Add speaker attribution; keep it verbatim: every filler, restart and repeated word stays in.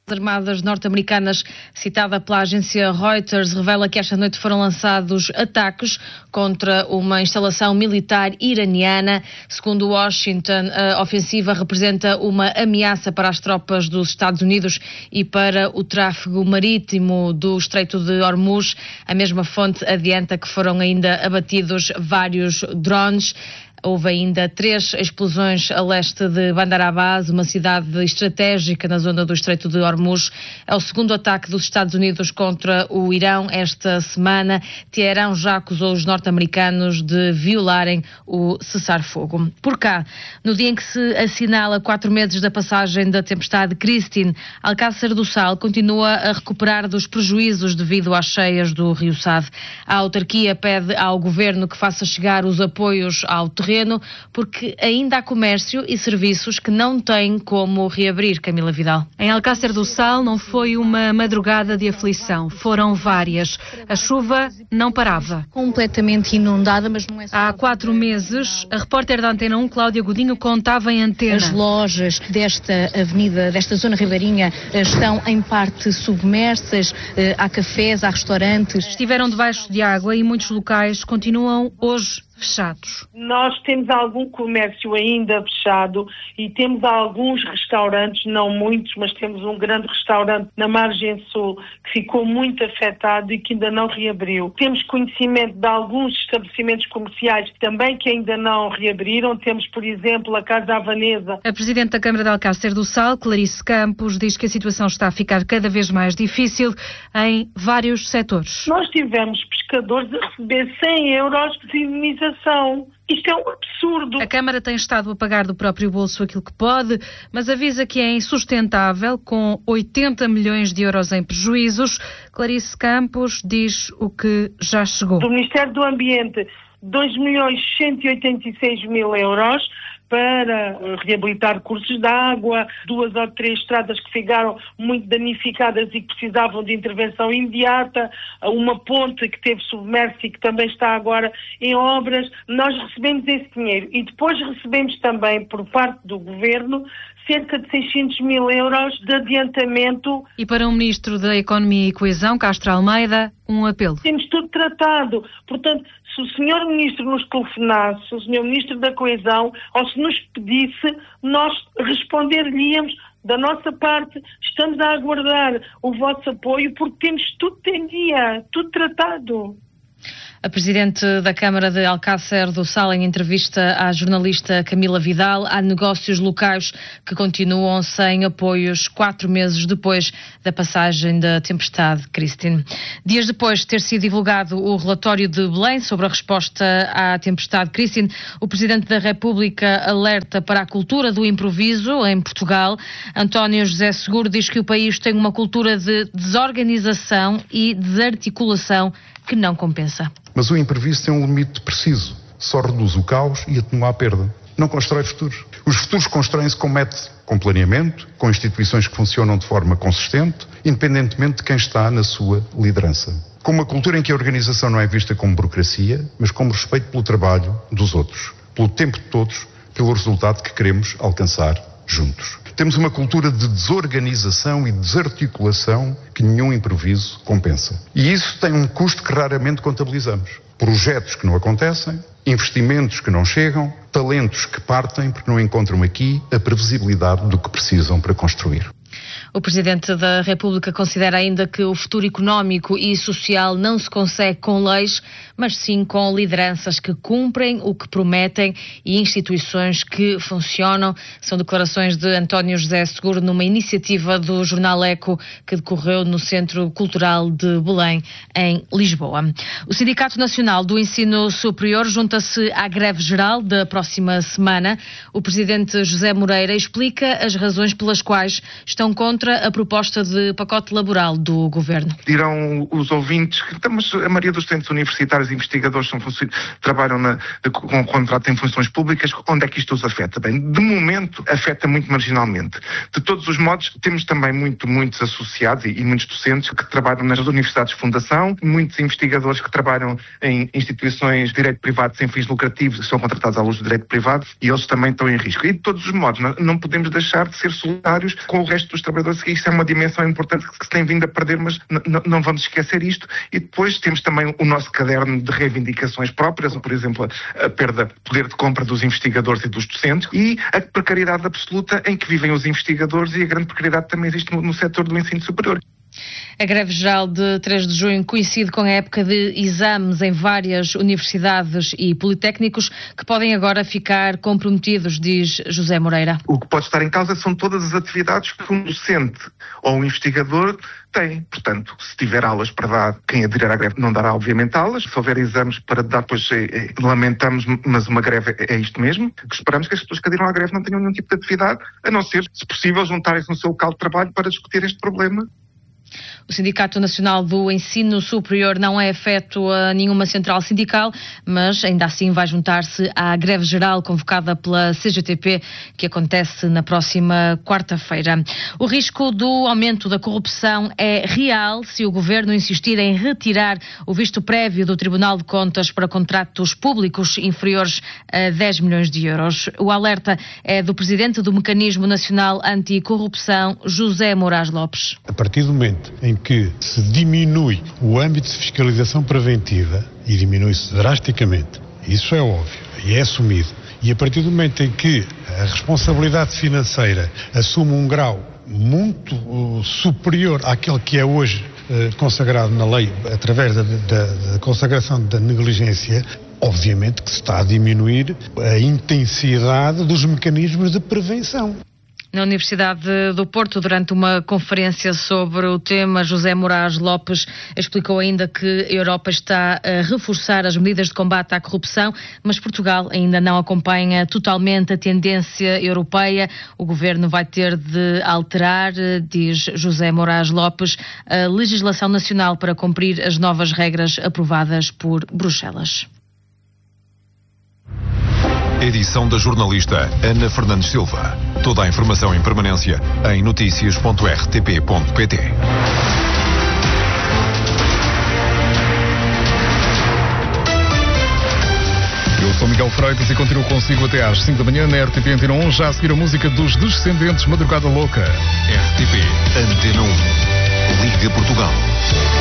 Speaker 1: Armadas norte-americanas, citada pela agência Reuters, revela que esta noite foram lançados ataques contra uma instalação militar iraniana. Segundo Washington, a ofensiva representa uma ameaça para as tropas dos Estados Unidos e para o tráfego marítimo do Estreito de Hormuz. A mesma fonte adianta que foram ainda abatidos vários drones. Houve ainda três explosões a leste de Bandar Abbas, uma cidade estratégica na zona do Estreito de Hormuz. É o segundo ataque dos Estados Unidos contra o Irão esta semana. Teherão já acusou os norte-americanos de violarem o cessar-fogo. Por cá, no dia em que se assinala quatro meses da passagem da tempestade Christine, Alcácer do Sal continua a recuperar dos prejuízos devido às cheias do Rio Sado. A autarquia pede ao governo que faça chegar os apoios ao terreno, porque ainda há comércio e serviços que não têm como reabrir. Camila Vidal.
Speaker 2: Em Alcácer do Sal não foi uma madrugada de aflição, foram várias. A chuva não parava.
Speaker 3: Completamente inundada, mas não é só...
Speaker 2: Há quatro meses, a repórter da Antena um, Cláudia Godinho, contava em antena.
Speaker 3: As lojas desta avenida, desta zona ribeirinha, estão em parte submersas, há cafés, há restaurantes.
Speaker 2: Estiveram debaixo de água e muitos locais continuam hoje fechados.
Speaker 4: Nós temos algum comércio ainda fechado e temos alguns restaurantes, não muitos, mas temos um grande restaurante na margem sul que ficou muito afetado e que ainda não reabriu. Temos conhecimento de alguns estabelecimentos comerciais também que ainda não reabriram. Temos, por exemplo, a Casa Havanesa.
Speaker 2: A Presidente da Câmara de Alcácer do Sal, Clarice Campos, diz que a situação está a ficar cada vez mais difícil em vários setores.
Speaker 4: Nós tivemos pescadores a receber cem euros de indenização. Isto é um absurdo.
Speaker 2: A Câmara tem estado a pagar do próprio bolso aquilo que pode, mas avisa que é insustentável, com oitenta milhões de euros em prejuízos. Clarice Campos diz o que já chegou.
Speaker 4: Do Ministério do Ambiente, dois milhões cento e oitenta e seis mil euros para reabilitar cursos de água, duas ou três estradas que ficaram muito danificadas e que precisavam de intervenção imediata, uma ponte que teve submersa e que também está agora em obras. Nós recebemos esse dinheiro e depois recebemos também, por parte do Governo, cerca de seiscentos mil euros de adiantamento.
Speaker 2: E para o Ministro da Economia e Coesão, Castro Almeida, um apelo.
Speaker 4: Temos tudo tratado. Portanto, se o senhor Ministro nos telefonasse, se o senhor Ministro da Coesão, ou se nos pedisse, nós responder-lhe-íamos da nossa parte. Estamos a aguardar o vosso apoio porque temos tudo em dia, tudo tratado.
Speaker 1: A Presidente da Câmara de Alcácer do Sal, em entrevista à jornalista Camila Vidal, há negócios locais que continuam sem apoios quatro meses depois da passagem da tempestade Christine. Dias depois de ter sido divulgado o relatório de Belém sobre a resposta à tempestade Christine, o Presidente da República alerta para a cultura do improviso em Portugal. António José Seguro diz que o país tem uma cultura de desorganização e desarticulação que não compensa.
Speaker 5: Mas o imprevisto tem um limite preciso. Só reduz o caos e atenua a perda. Não constrói futuros. Os futuros constroem-se com método, com planeamento, com instituições que funcionam de forma consistente, independentemente de quem está na sua liderança. Com uma cultura em que a organização não é vista como burocracia, mas como respeito pelo trabalho dos outros, pelo tempo de todos, pelo resultado que queremos alcançar juntos. Temos uma cultura de desorganização e desarticulação que nenhum improviso compensa. E isso tem um custo que raramente contabilizamos. Projetos que não acontecem, investimentos que não chegam, talentos que partem porque não encontram aqui a previsibilidade do que precisam para construir.
Speaker 1: O Presidente da República considera ainda que o futuro económico e social não se consegue com leis, mas sim com lideranças que cumprem o que prometem e instituições que funcionam. São declarações de António José Seguro numa iniciativa do Jornal Eco que decorreu no Centro Cultural de Belém, em Lisboa. O Sindicato Nacional do Ensino Superior junta-se à greve geral da próxima semana. O Presidente José Moreira explica as razões pelas quais estão contra a proposta de pacote laboral do Governo.
Speaker 6: Dirão os ouvintes que estamos, a maioria dos estudantes universitários professores e investigadores são, trabalham na, com contrato em funções públicas, onde é que isto os afeta? Bem, de momento, afeta muito marginalmente. De todos os modos, temos também muito, muitos associados e, e muitos docentes que trabalham nas universidades de fundação, muitos investigadores que trabalham em instituições de direito privado sem fins lucrativos, que são contratados à luz do direito privado, e eles também estão em risco. E de todos os modos, não, não podemos deixar de ser solidários com o resto dos trabalhadores, que isso é uma dimensão importante que se tem vindo a perder, mas n- não vamos esquecer isto. E depois temos também o nosso caderno de reivindicações próprias, por exemplo, a, a perda de poder de compra dos investigadores e dos docentes, e a precariedade absoluta em que vivem os investigadores, e a grande precariedade também existe no, no setor do ensino superior.
Speaker 1: A greve geral de três de junho coincide com a época de exames em várias universidades e politécnicos que podem agora ficar comprometidos, diz José Moreira.
Speaker 6: O que pode estar em causa são todas as atividades que um docente ou um investigador tem. Portanto, se tiver aulas para dar, quem aderir à greve não dará, obviamente, aulas. Se houver exames para dar, pois é, é, lamentamos, mas uma greve é, é isto mesmo. Que esperamos que as pessoas que aderiram à greve não tenham nenhum tipo de atividade, a não ser, se possível, juntarem-se no seu local de trabalho para discutir este problema.
Speaker 1: O Sindicato Nacional do Ensino Superior não é afeto a nenhuma central sindical, mas ainda assim vai juntar-se à greve geral convocada pela C G T P, que acontece na próxima quarta-feira. O risco do aumento da corrupção é real se o Governo insistir em retirar o visto prévio do Tribunal de Contas para contratos públicos inferiores a dez milhões de euros. O alerta é do Presidente do Mecanismo Nacional Anticorrupção, José Moraes Lopes.
Speaker 7: A partir do momento em que se diminui o âmbito de fiscalização preventiva, e diminui-se drasticamente, isso é óbvio e é assumido, e a partir do momento em que a responsabilidade financeira assume um grau muito uh, superior àquele que é hoje uh, consagrado na lei, através da, da, da consagração da negligência, obviamente que se está a diminuir a intensidade dos mecanismos de prevenção.
Speaker 1: Na Universidade do Porto, durante uma conferência sobre o tema, José Moraes Lopes explicou ainda que a Europa está a reforçar as medidas de combate à corrupção, mas Portugal ainda não acompanha totalmente a tendência europeia. O Governo vai ter de alterar, diz José Moraes Lopes, a legislação nacional para cumprir as novas regras aprovadas por Bruxelas.
Speaker 8: Edição da jornalista Ana Fernandes Silva. Toda a informação em permanência em notícias ponto r t p ponto p t.
Speaker 9: Eu sou Miguel Freitas e continuo consigo até às cinco da manhã na R T P Antena um, já a seguir a música dos Descendentes, Madrugada Louca.
Speaker 8: R T P Antena um. Liga Portugal.